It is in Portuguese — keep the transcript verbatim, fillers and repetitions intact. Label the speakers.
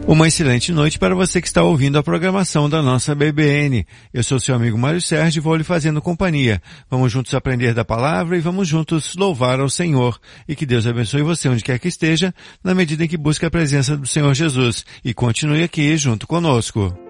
Speaker 1: Uma excelente noite para você que está ouvindo a programação da nossa B B N. Eu sou seu amigo Mário Sérgio e vou lhe fazendo companhia. Vamos juntos aprender da palavra e vamos juntos louvar ao Senhor. E que Deus abençoe você onde quer que esteja, na medida em que busca a presença do Senhor Jesus. E continue aqui junto conosco.